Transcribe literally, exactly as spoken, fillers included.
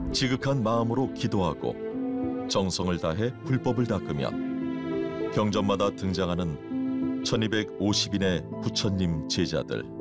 지극한 마음으로 기도하고 정성을 다해 불법을 닦으면 경전마다 등장하는 천이백오십 인의 부처님 제자들.